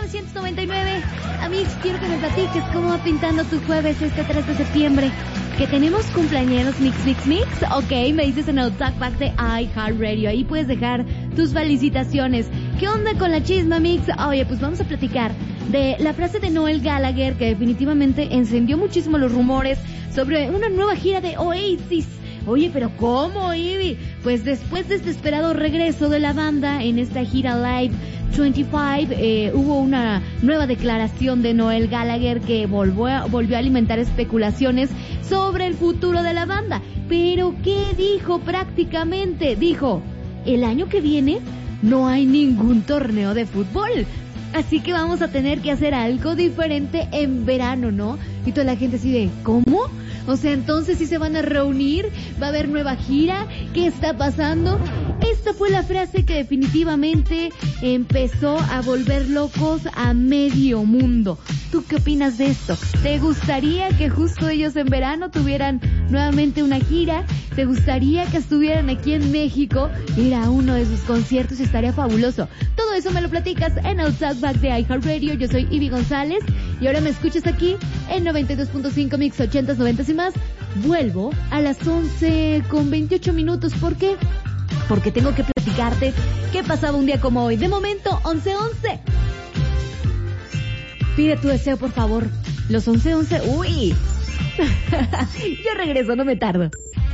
1999. Amigos, quiero que me platiques cómo va pintando tu jueves este 3 de septiembre. Que tenemos cumpleaños mix. Ok, me dices en el talkback de iHeartRadio. Ahí puedes dejar tus felicitaciones. ¿Qué onda con la chisma, mix? Oye, pues vamos a platicar de la frase de Noel Gallagher que definitivamente encendió muchísimo los rumores sobre una nueva gira de Oasis. Oye, pero ¿cómo, Ivy? Pues después de este esperado regreso de la banda en esta gira Live 25, hubo una nueva declaración de Noel Gallagher que volvió a alimentar especulaciones sobre el futuro de la banda. Pero ¿qué dijo prácticamente? Dijo, el año que viene no hay ningún torneo de fútbol. Así que vamos a tener que hacer algo diferente en verano, ¿no? Y toda la gente así de, ¿cómo? O sea, entonces sí se van a reunir, va a haber nueva gira, ¿qué está pasando? Esta fue la frase que definitivamente empezó a volver locos a medio mundo. ¿Tú qué opinas de esto? ¿Te gustaría que justo ellos en verano tuvieran nuevamente una gira? ¿Te gustaría que estuvieran aquí en México? Ir a uno de sus conciertos estaría fabuloso. Todo eso me lo platicas en el talkback de iHeartRadio. Yo soy Ivy González y ahora me escuchas aquí en 92.5 Mix 80s, 90s y más. Vuelvo a las 11:28. ¿Por qué? Porque tengo que platicarte qué pasaba un día como hoy. De momento, 11:11. Pide tu deseo, por favor. Los 11:11. ¡Uy! Yo regreso, no me tardo.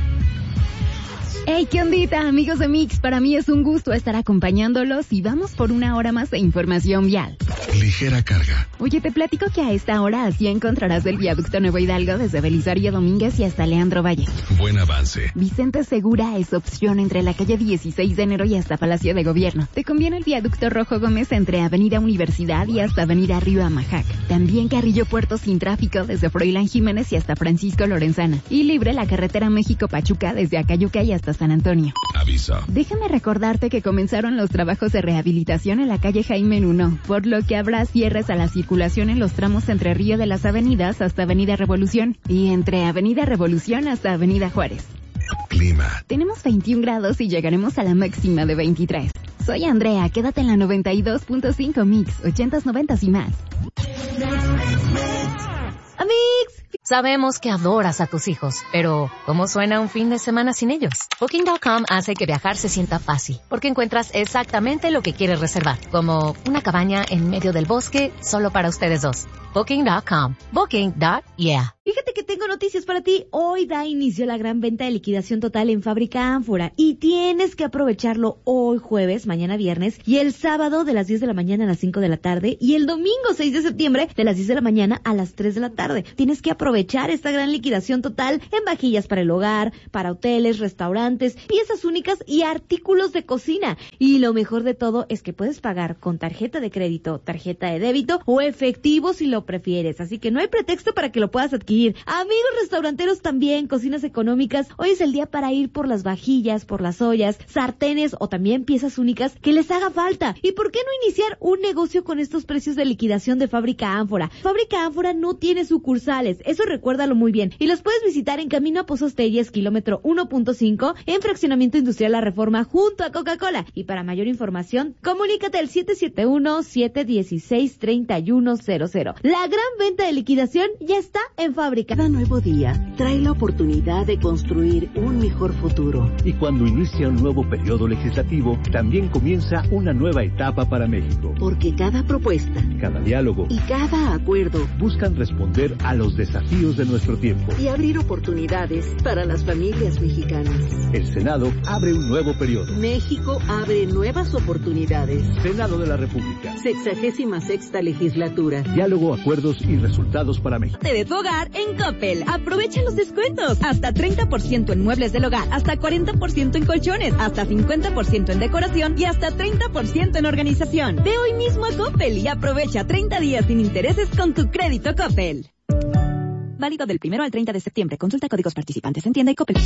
Hey, ¿qué ondita, amigos de Mix? Para mí es un gusto estar acompañándolos y vamos por una hora más de información vial. Ligera carga. Oye, te platico que a esta hora así encontrarás el viaducto Nuevo Hidalgo desde Belisario Domínguez y hasta Leandro Valle. Buen avance. Vicente Segura es opción entre la calle 16 de enero y hasta Palacio de Gobierno. Te conviene el viaducto Rojo Gómez entre Avenida Universidad y hasta Avenida Río Amajac. También Carrillo Puerto sin tráfico desde Froilán Jiménez y hasta Francisco Lorenzana. Y libre la carretera México-Pachuca desde Acayuca y hasta San Antonio. Aviso. Déjame recordarte que comenzaron los trabajos de rehabilitación en la calle Jaime Nuno, por lo que habrá cierres a la circulación en los tramos entre Río de las Avenidas hasta Avenida Revolución y entre Avenida Revolución hasta Avenida Juárez. Clima. Tenemos 21 grados y llegaremos a la máxima de 23. Soy Andrea, quédate en la 92.5 Mix, 80s, 90s y más. Amigos, sabemos que adoras a tus hijos, pero ¿cómo suena un fin de semana sin ellos? Booking.com hace que viajar se sienta fácil, porque encuentras exactamente lo que quieres reservar, como una cabaña en medio del bosque solo para ustedes dos. Booking.com. Booking.yeah. fíjate que tengo noticias para ti. Hoy da inicio la gran venta de liquidación total en Fábrica Ánfora y tienes que aprovecharlo hoy jueves, mañana viernes y el sábado de las 10 de la mañana a las 5 de la tarde y el domingo 6 de septiembre de las 10 de la mañana a las 3 de la tarde. Tienes que aprovechar esta gran liquidación total en vajillas para el hogar, para hoteles, restaurantes, piezas únicas y artículos de cocina. Y lo mejor de todo es que puedes pagar con tarjeta de crédito, tarjeta de débito o efectivo si lo prefieres. Así que no hay pretexto para que lo puedas adquirir. Amigos restauranteros también, cocinas económicas, hoy es el día para ir por las vajillas, por las ollas, sartenes o también piezas únicas que les haga falta. ¿Y por qué no iniciar un negocio con estos precios de liquidación de Fábrica Ánfora? Fábrica Ánfora no tiene sucursales, eso recuérdalo muy bien. Y los puedes visitar en Camino a Pozos Telles, kilómetro 1.5, en Fraccionamiento Industrial La Reforma, junto a Coca-Cola. Y para mayor información, comunícate al 771-716-3100. La gran venta de liquidación ya está en Fábrica. Cada nuevo día trae la oportunidad de construir un mejor futuro. Y cuando inicia un nuevo periodo legislativo, también comienza una nueva etapa para México. Porque cada propuesta, cada diálogo y cada acuerdo buscan responder a los desafíos de nuestro tiempo y abrir oportunidades para las familias mexicanas. El Senado abre un nuevo periodo. México abre nuevas oportunidades. Senado de la República. 66ª legislatura. Diálogo, acuerdos y resultados para México. De tu hogar en Coppel. Aprovecha los descuentos. Hasta 30% en muebles del hogar, hasta 40% en colchones, hasta 50% en decoración y hasta 30% en organización. Ve hoy mismo a Coppel y aprovecha 30 días sin intereses con tu crédito Coppel. Válido del 1 al 30 de septiembre. Consulta códigos participantes en tienda y Coppel.